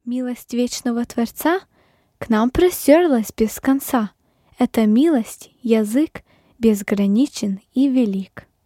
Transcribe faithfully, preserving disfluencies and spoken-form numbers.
Милость вечного Творца к нам простерлась без конца. Эта милость, язык безграничен и велик.